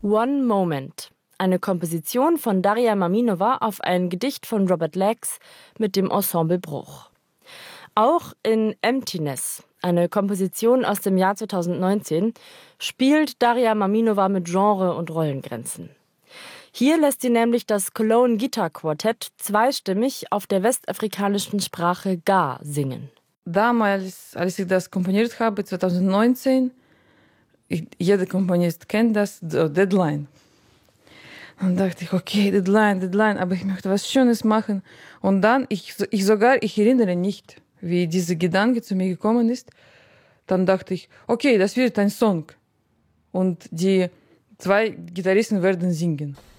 One Moment. Eine Komposition von Daria Maminova auf ein Gedicht von Robert Lax mit dem Ensemble Bruch. Auch in Emptiness, eine Komposition aus dem Jahr 2019, spielt Daria Maminova mit Genre- und Rollengrenzen. Hier lässt sie nämlich das Cologne Guitar Quartett zweistimmig auf der westafrikanischen Sprache Ga singen. Damals, als ich das komponiert habe, 2019, jeder Komponist kennt das, Deadline. Dann dachte ich, okay, Deadline, aber ich möchte was Schönes machen. Und dann, ich erinnere nicht, wie dieser Gedanke zu mir gekommen ist. Dann dachte ich, okay, das wird ein Song. Und die zwei Gitarristen werden singen.